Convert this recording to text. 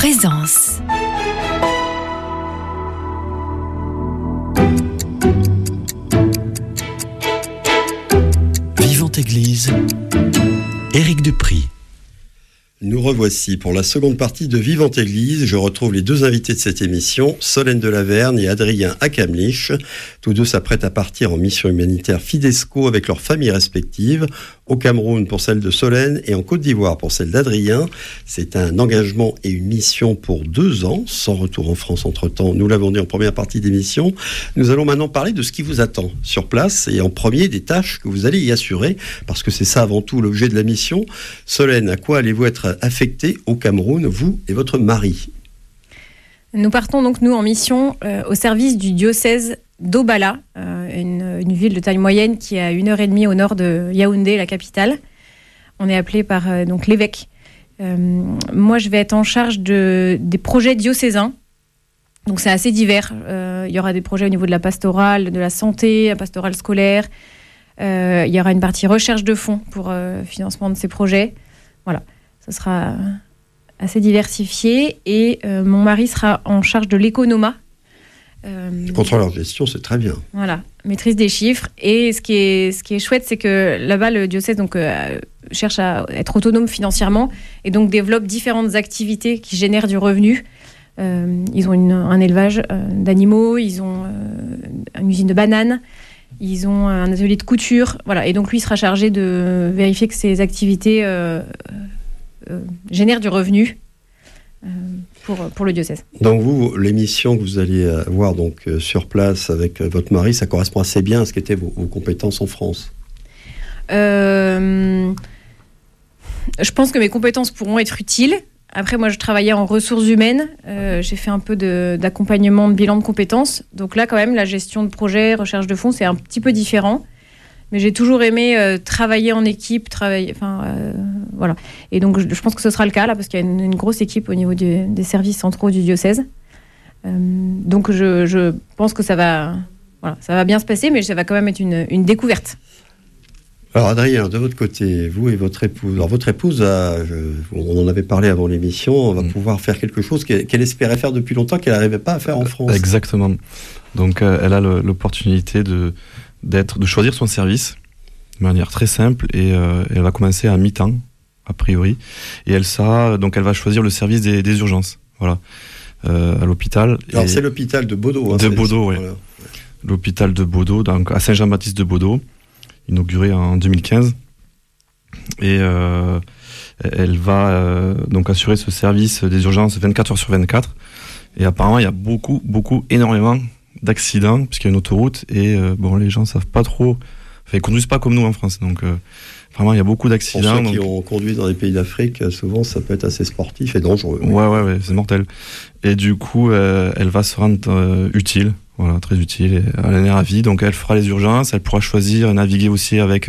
Présence. Vivante Église, Éric Dupry. Nous revoici pour la seconde partie de Vivante Église. Je retrouve les deux invités de cette émission, Solène Delaverne et Adrien Akamlich. Tous deux s'apprêtent à partir en mission humanitaire Fidesco avec leurs familles respectives, au Cameroun pour celle de Solène et en Côte d'Ivoire pour celle d'Adrien. C'est un engagement et une mission pour 2 ans, sans retour en France entre-temps. Nous l'avons dit en première partie d'émission. Nous allons maintenant parler de ce qui vous attend sur place et en premier des tâches que vous allez y assurer, parce que c'est ça avant tout l'objet de la mission. Solène, à quoi allez-vous être affecté au Cameroun, vous et votre mari? Nous partons donc, nous, en mission au service du diocèse d'Obala, une ville de taille moyenne qui est à 1h30 au nord de Yaoundé, la capitale. On est appelé par donc l'évêque. Moi, je vais être en charge des projets diocésains. Donc, c'est assez divers. Il y aura des projets au niveau de la pastorale, de la santé, la pastorale scolaire. Il y aura une partie recherche de fonds pour financement de ces projets. Voilà. Ce sera assez diversifié et mon mari sera en charge de l'économat. Contrôleur de gestion, c'est très bien. Voilà, maîtrise des chiffres. Et ce qui est chouette, c'est que là-bas, le diocèse donc, cherche à être autonome financièrement et donc développe différentes activités qui génèrent du revenu. Ils ont un élevage d'animaux, ils ont une usine de bananes, ils ont un atelier de couture. Voilà. Et donc lui, il sera chargé de vérifier que ces activités génère du revenu pour le diocèse. Donc vous, l'émission que vous allez avoir donc, sur place avec votre mari, ça correspond assez bien à ce qu'étaient vos compétences en France. Je pense que mes compétences pourront être utiles. Après, moi, je travaillais en ressources humaines. J'ai fait un peu d'accompagnement de bilan de compétences. Donc là, quand même, la gestion de projet, recherche de fonds, c'est un petit peu différent. Mais j'ai toujours aimé travailler en équipe, voilà. Et donc, je pense que ce sera le cas, là, parce qu'il y a une grosse équipe au niveau des services centraux du diocèse. Donc, je pense que ça va bien se passer, mais ça va quand même être une découverte. Alors, Adrien, de votre côté, vous et votre épouse. Alors, votre épouse, on en avait parlé avant l'émission, va pouvoir faire quelque chose qu'elle espérait faire depuis longtemps, qu'elle n'arrivait pas à faire en France. Exactement. Donc, elle a l'opportunité de choisir son service de manière très simple et elle va commencer à mi-temps a priori et elle va choisir le service des urgences, voilà, à l'hôpital. Alors c'est l'hôpital de Bodo. De Bodo, oui. Voilà. L'hôpital de Bodo, donc à Saint-Jean-Baptiste de Bodo, inauguré en 2015 et elle va donc assurer ce service des urgences 24 heures sur 24 et apparemment il y a énormément d'accidents puisqu'il y a une autoroute et les gens savent pas trop, ils conduisent pas comme nous en France, donc vraiment il y a beaucoup d'accidents. Pour ceux qui ont conduit dans les pays d'Afrique, souvent ça peut être assez sportif et dangereux. Ouais, c'est mortel. Et du coup elle va se rendre utile, voilà, très utile, et elle en est ravie, donc elle fera les urgences, elle pourra choisir et naviguer aussi avec